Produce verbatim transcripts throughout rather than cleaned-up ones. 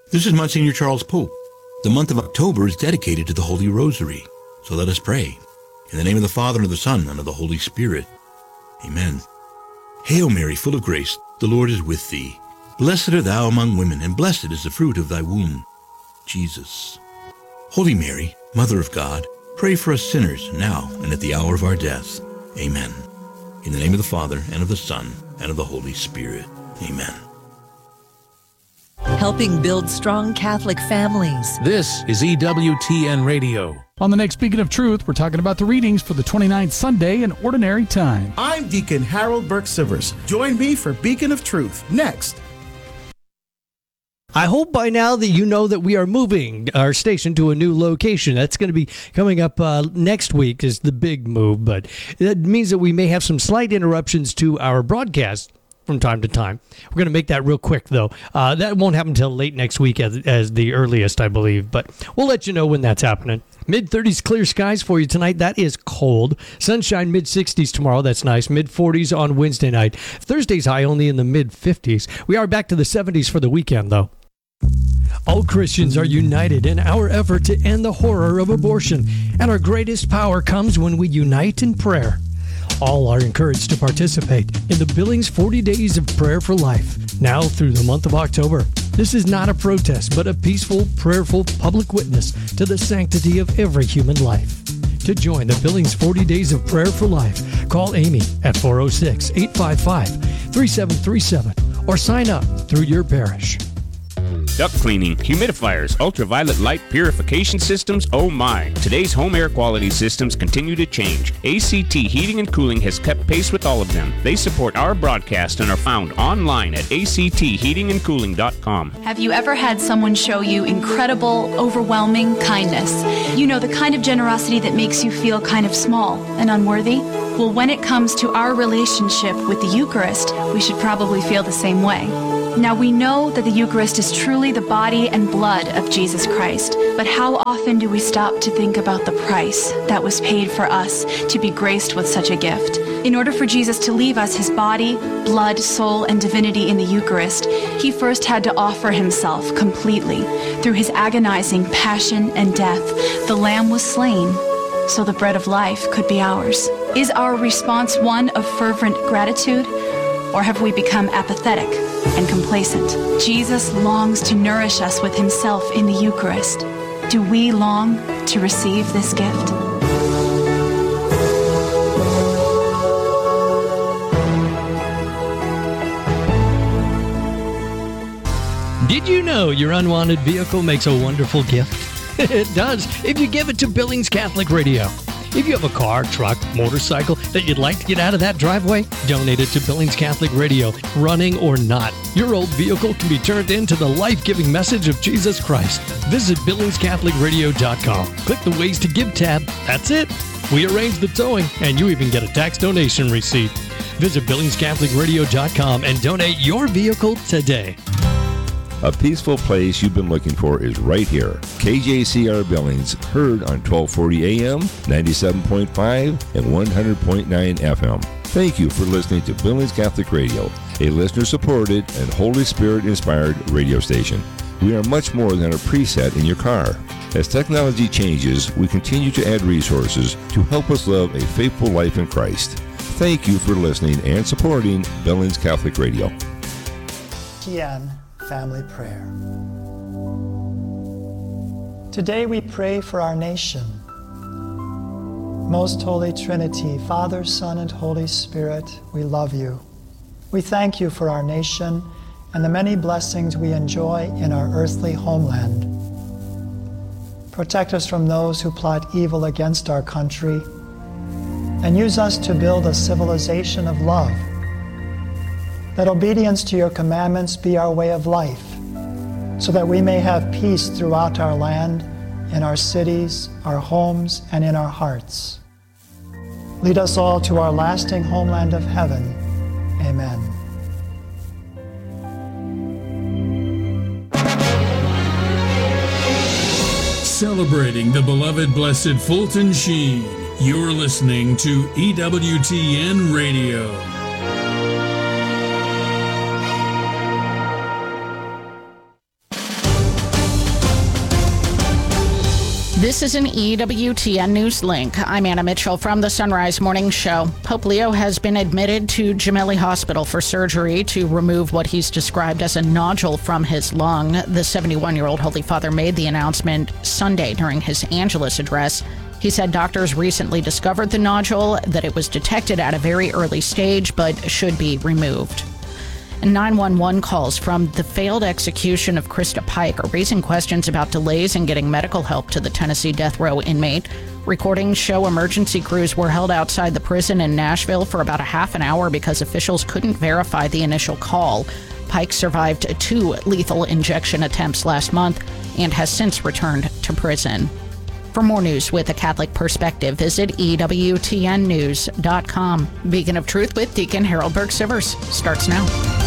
This is Monsignor Charles Pope. The month of October is dedicated to the Holy Rosary. So let us pray. In the name of the Father, and of the Son, and of the Holy Spirit. Amen. Hail Mary, full of grace, the Lord is with thee. Blessed art thou among women, and blessed is the fruit of thy womb, Jesus. Holy Mary, Mother of God, pray for us sinners, now and at the hour of our death. Amen. In the name of the Father, and of the Son, and of the Holy Spirit. Amen. Helping build strong Catholic families. This is E W T N Radio. On the next Beacon of Truth, we're talking about the readings for the twenty-ninth Sunday in Ordinary Time. I'm Deacon Harold Burke-Sivers. Join me for Beacon of Truth next. I hope by now that you know that we are moving our station to a new location. That's going to be coming up uh, next week is the big move, but that means that we may have some slight interruptions to our broadcast from time to time. We're going to make that real quick, though. Uh, that won't happen until late next week as, as the earliest, I believe, but we'll let you know when that's happening. mid-thirties clear skies for you tonight. That is cold. Sunshine mid-sixties tomorrow. That's nice. mid-forties on Wednesday night. Thursday's high only in the mid-fifties. We are back to the seventies for the weekend, though. All Christians are united in our effort to end the horror of abortion, and our greatest power comes when we unite in prayer. All are encouraged to participate in the Billings forty Days of Prayer for Life, now through the month of October. This is not a protest, but a peaceful, prayerful public witness to the sanctity of every human life. To join the Billings forty Days of Prayer for Life, call Amy at four oh six, eight five five, three seven three seven or sign up through your parish. Duct cleaning, humidifiers, ultraviolet light purification systems, oh my. Today's home air quality systems continue to change. A C T Heating and Cooling has kept pace with all of them. They support our broadcast and are found online at A C T heating and cooling dot com. Have you ever had someone show you incredible, overwhelming kindness? You know, the kind of generosity that makes you feel kind of small and unworthy? Well, when it comes to our relationship with the Eucharist, we should probably feel the same way. Now, we know that the Eucharist is truly the body and blood of Jesus Christ, but how often do we stop to think about the price that was paid for us to be graced with such a gift? In order for Jesus to leave us his body, blood, soul, and divinity in the Eucharist, he first had to offer himself completely. Through his agonizing passion and death, the Lamb was slain so the bread of life could be ours. Is our response one of fervent gratitude, or have we become apathetic and complacent? Jesus longs to nourish us with himself in the Eucharist. Do we long to receive this gift? Did you know your unwanted vehicle makes a wonderful gift? It does, if you give it to Billings Catholic Radio. If you have a car, truck, motorcycle that you'd like to get out of that driveway, donate it to Billings Catholic Radio, running or not. Your old vehicle can be turned into the life-giving message of Jesus Christ. Visit billings catholic radio dot com. Click the Ways to Give tab. That's it. We arrange the towing, and you even get a tax donation receipt. Visit billings catholic radio dot com and donate your vehicle today. A peaceful place you've been looking for is right here. K J C R Billings, heard on twelve forty A M, ninety-seven point five, and one hundred point nine F M. Thank you for listening to Billings Catholic Radio, a listener-supported and Holy Spirit-inspired radio station. We are much more than a preset in your car. As technology changes, we continue to add resources to help us live a faithful life in Christ. Thank you for listening and supporting Billings Catholic Radio. T N Family Prayer. Today we pray for our nation. Most Holy Trinity, Father, Son, and Holy Spirit, we love you. We thank you for our nation and the many blessings we enjoy in our earthly homeland. Protect us from those who plot evil against our country, and use us to build a civilization of love. Let obedience to your commandments be our way of life, so that we may have peace throughout our land, in our cities, our homes, and in our hearts. Lead us all to our lasting homeland of heaven. Amen. Celebrating the beloved Blessed Fulton Sheen, you're listening to E W T N Radio. This is an E W T N News Link. I'm Anna Mitchell from the Sunrise Morning Show. Pope Leo has been admitted to Gemelli Hospital for surgery to remove what he's described as a nodule from his lung. The seventy-one-year-old Holy Father made the announcement Sunday during his Angelus address. He said doctors recently discovered the nodule, that it was detected at a very early stage, but should be removed. nine one one calls from the failed execution of Krista Pike are raising questions about delays in getting medical help to the Tennessee death row inmate. Recordings show emergency crews were held outside the prison in Nashville for about a half an hour because officials couldn't verify the initial call. Pike survived two lethal injection attempts last month and has since returned to prison. For more news with a Catholic perspective, visit E W T N news dot com. Beacon of Truth with Deacon Harold Burke-Sivers starts now.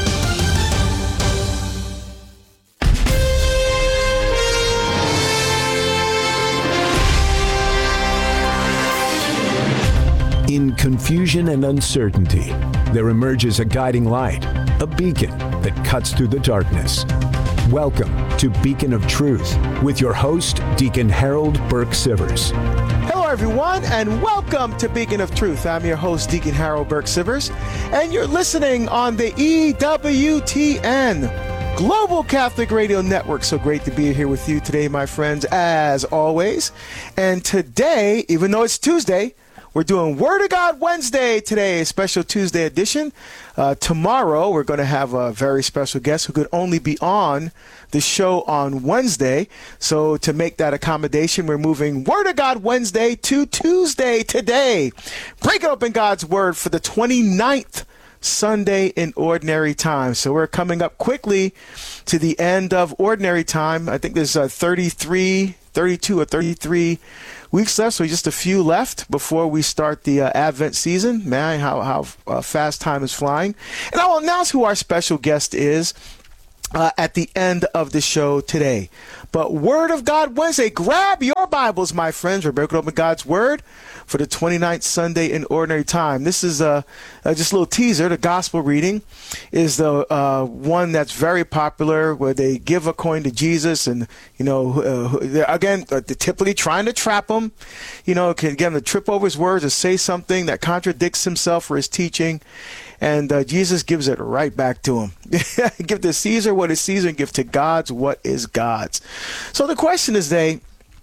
In confusion and uncertainty, there emerges a guiding light, a beacon that cuts through the darkness. Welcome to Beacon of Truth with your host, Deacon Harold Burke-Sivers. Hello, everyone, and welcome to Beacon of Truth. I'm your host, Deacon Harold Burke-Sivers, and you're listening on the E W T N Global Catholic Radio Network. So great to be here with you today, my friends, as always. And today, even though it's Tuesday, we're doing Word of God Wednesday today, a special Tuesday edition. Uh, tomorrow, we're going to have a very special guest who could only be on the show on Wednesday. So to make that accommodation, we're moving Word of God Wednesday to Tuesday today. Break it open God's Word for the twenty-ninth Sunday in Ordinary Time. So we're coming up quickly to the end of Ordinary Time. I think there's uh, thirty-three, thirty-two or thirty-three weeks left, so just a few left before we start the uh, Advent season. Man, how, how uh, fast time is flying. And I will announce who our special guest is uh, at the end of the show today. But Word of God Wednesday, grab your Bibles, my friends. We're breaking open God's Word for the twenty-ninth Sunday in Ordinary Time. This is uh, uh, just a little teaser. The gospel reading is the uh, one that's very popular, where they give a coin to Jesus, and you know, uh, again, uh, they're typically trying to trap him. You know, can get him to trip over his words or say something that contradicts himself or his teaching. And uh, Jesus gives it right back to him. Give to Caesar what is Caesar, and give to God's what is God's. So the question today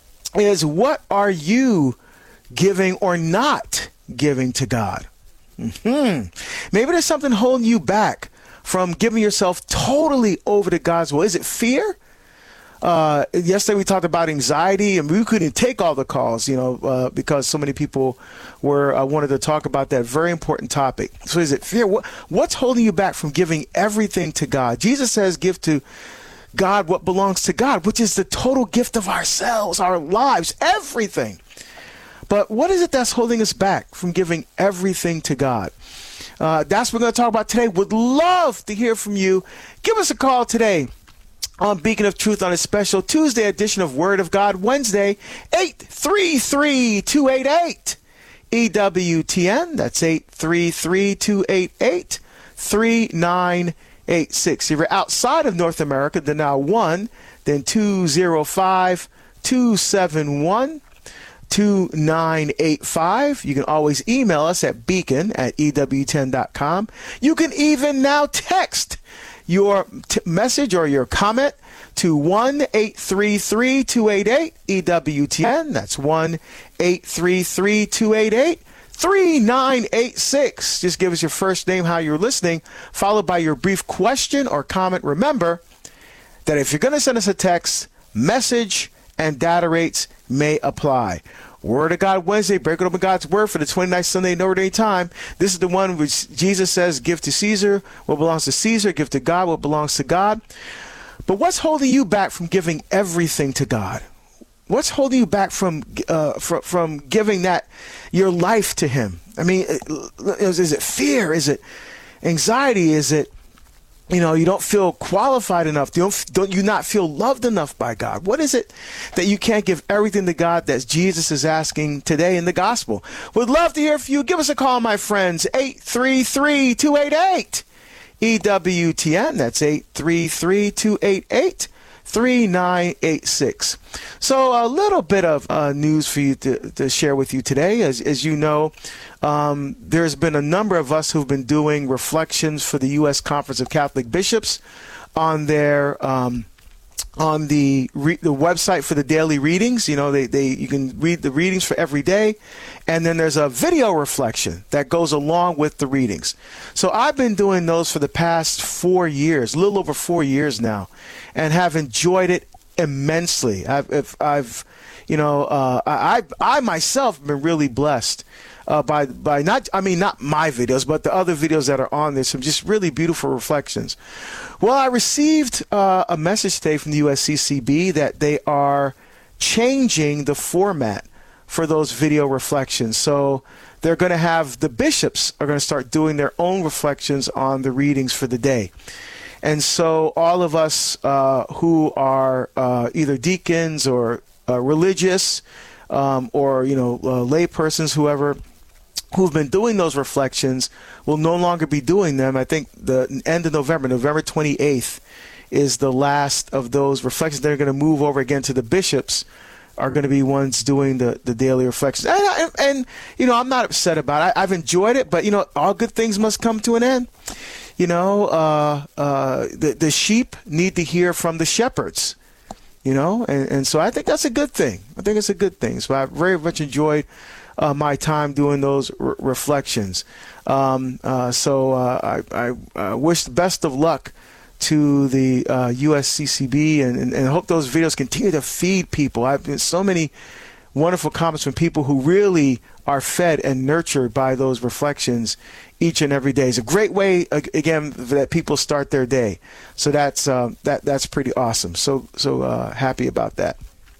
is, what are you giving or not giving to God? Mm-hmm. Maybe there's something holding you back from giving yourself totally over to God's will. Is it fear? Uh, yesterday we talked about anxiety, and we couldn't take all the calls, you know, uh, because so many people were uh, wanted to talk about that very important topic. So is it fear? What, what's holding you back from giving everything to God? Jesus says, give to God what belongs to God, which is the total gift of ourselves, our lives, everything. But what is it that's holding us back from giving everything to God? Uh, that's what we're going to talk about today. Would love to hear from you. Give us a call today on Beacon of Truth on a special Tuesday edition of Word of God Wednesday, eight three three, two eight eight, E W T N. That's eight three three, two eight eight, three nine eight six. If you're outside of North America, then now one, then two zero five, two seven one, two nine eight five. You can always email us at beacon at E W T N dot com. You can even now text your t- message or your comment to one eight three three, two eight eight, E W T N. That's one eight three three, two eight eight, three nine eight six. Just give us your first name, how you're listening, followed by your brief question or comment. Remember that if you're going to send us a text, message and data rates may apply. Word of God Wednesday, breaking open God's Word for the twenty-ninth Sunday in Ordinary Time. This is the one which Jesus says, give to Caesar what belongs to Caesar, give to God what belongs to God. But what's holding you back from giving everything to God? What's holding you back from uh, from, from giving that your life to Him? I mean, is, is it fear? Is it anxiety? Is it, you know, you don't feel qualified enough? Don't, don't you not feel loved enough by God? What is it that you can't give everything to God that Jesus is asking today in the gospel? Would love to hear from you. Give us a call, my friends, eight three three, two eight eight, E W T N. That's eight three three, two eight eight, three nine eight six. So a little bit of uh, news for you to, to share with you today. As, as you know, um, there's been a number of us who've been doing reflections for the U S Conference of Catholic Bishops on their um, on the re- the website for the daily readings. You know, they, they you can read the readings for every day, and then there's a video reflection that goes along with the readings. So I've been doing those for the past four years, a little over four years now, and have enjoyed it immensely. I've, I've, I've you know, uh, I, I myself have been really blessed uh, by by not, I mean, not my videos, but the other videos that are on there. Some just really beautiful reflections. Well, I received uh, a message today from the U S C C B that they are changing the format for those video reflections. So they're going to have the bishops are going to start doing their own reflections on the readings for the day. And so all of us uh, who are uh, either deacons or uh, religious um, or, you know, uh, lay persons, whoever, who've been doing those reflections will no longer be doing them. I think the end of November, November twenty-eighth, is the last of those reflections. They're going to move over again to the bishops are going to be ones doing the, the daily reflections. And, and, and, you know, I'm not upset about it. I, I've enjoyed it, but, you know, all good things must come to an end. You know, uh, uh, the, the sheep need to hear from the shepherds, you know, and, and so I think that's a good thing. I think it's a good thing. So I very much enjoyed uh, my time doing those re- reflections. Um, uh, so uh, I, I uh, wish the best of luck to the uh, U S C C B and, and, and hope those videos continue to feed people. I've been so many wonderful comments from people who really are fed and nurtured by those reflections each and every day. It's a great way, again, that people start their day. So that's uh, that that's pretty awesome. So so uh, happy about that.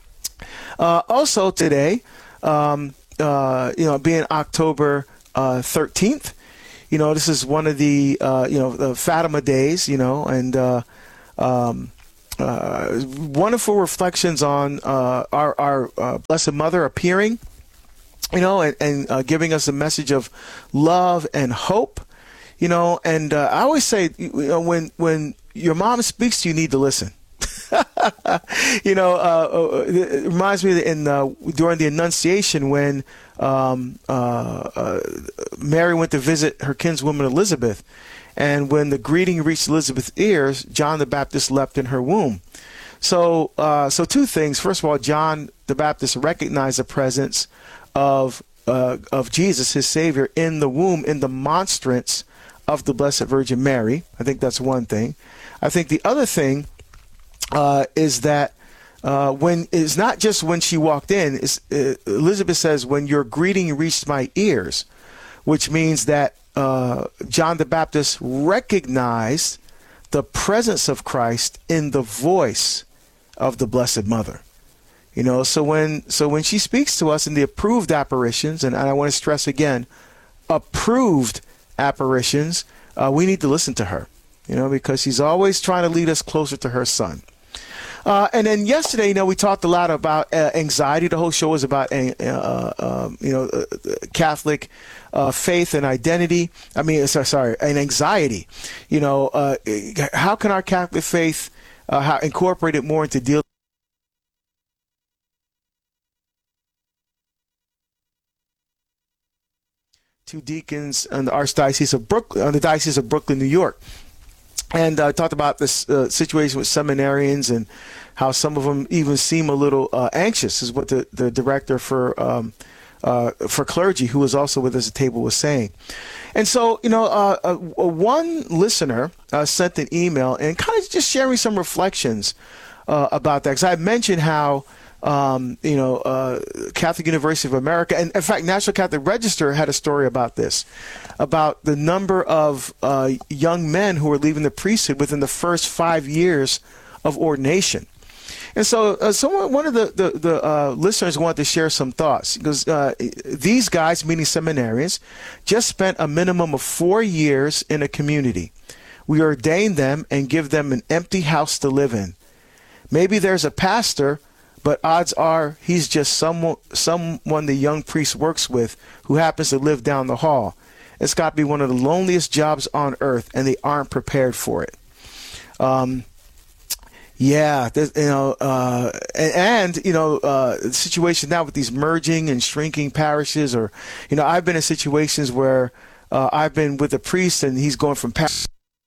Uh, also today, um, uh, you know, being October uh, thirteenth, you know, this is one of the uh, you know the Fatima days, you know, and uh, um, uh, wonderful reflections on uh, our our uh, Blessed Mother appearing. You know, and, and uh, giving us a message of love and hope, you know, and uh, I always say, you know, when when your mom speaks to you, you need to listen. you know, uh, it reminds me that in uh, during the Annunciation when um, uh, uh, Mary went to visit her kinswoman Elizabeth, and when the greeting reached Elizabeth's ears, John the Baptist leapt in her womb. So, uh, so two things. First of all, John the Baptist recognized the presence of uh, of Jesus, his Savior, in the womb, in the monstrance of the Blessed Virgin Mary. I think that's one thing. I think the other thing uh, is that uh, when it's not just when she walked in. It's, uh, Elizabeth says, "When your greeting reached my ears," which means that uh, John the Baptist recognized the presence of Christ in the voice of the Blessed Mother. You know, so when so when she speaks to us in the approved apparitions, and I want to stress again, approved apparitions, uh, we need to listen to her, you know, because she's always trying to lead us closer to her Son. Uh, and then yesterday, you know, we talked a lot about uh, anxiety. The whole show was about, uh, uh, um, you know, uh, Catholic uh, faith and identity. I mean, sorry, sorry, and anxiety. You know, uh, how can our Catholic faith uh, how, incorporate it more into dealing two deacons in the Archdiocese of Brooklyn, on the Diocese of Brooklyn, New York, and uh, talked about this uh, situation with seminarians and how some of them even seem a little uh, anxious, is what the, the director for um, uh, for clergy, who was also with us at the table, was saying. And so, you know, uh, uh, one listener uh, sent an email and kind of just sharing some reflections uh, about that, because I mentioned how Um, you know, uh, Catholic University of America, and in fact, National Catholic Register had a story about this, about the number of uh, young men who are leaving the priesthood within the first five years of ordination. And so, uh, someone, one of the the, the uh, listeners wanted to share some thoughts, because uh, these guys, meaning seminarians, just spent a minimum of four years in a community. We ordain them and give them an empty house to live in. Maybe there's a pastor, but odds are he's just someone, someone the young priest works with who happens to live down the hall. It's got to be one of the loneliest jobs on earth, and they aren't prepared for it. Um, Yeah, you know, uh, and, and you know, uh, the situation now with these merging and shrinking parishes, or you know, I've been in situations where uh, I've been with a priest and he's going from parish.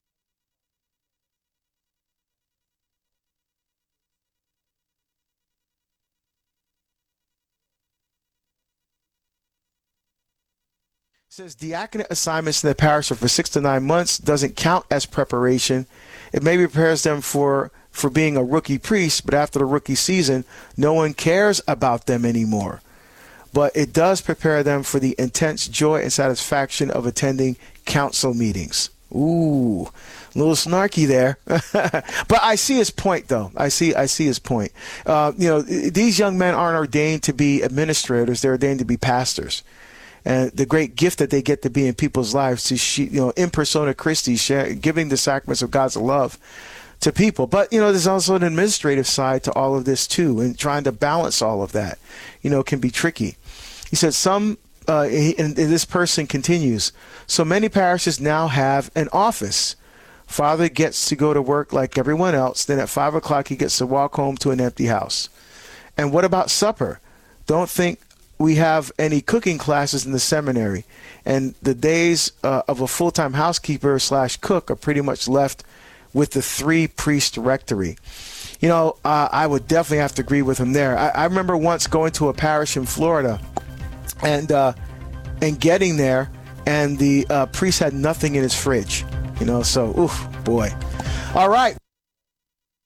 Says diaconate assignments in the parish are for six to nine months doesn't count as preparation. It maybe prepares them for for being a rookie priest, but after the rookie season, no one cares about them anymore. But it does prepare them for the intense joy and satisfaction of attending council meetings. Ooh, a little snarky there. But I see his point, though. I see I see his point. Uh, you know, these young men aren't ordained to be administrators. They're ordained to be pastors. And the great gift that they get to be in people's lives, to, you know, in persona Christi, share, giving the sacraments of God's love to people. But, you know, there's also an administrative side to all of this, too, and trying to balance all of that, you know, can be tricky. He said some, uh, and, and this person continues, so many parishes now have an office. Father gets to go to work like everyone else. Then at five o'clock, he gets to walk home to an empty house. And what about supper? Don't think we have any cooking classes in the seminary. And the days uh, of a full-time housekeeper slash cook are pretty much left with the three-priest rectory. You know, uh, I would definitely have to agree with him there. I, I remember once going to a parish in Florida and uh, and getting there, and the uh, priest had nothing in his fridge. You know, so, oof, boy. All right.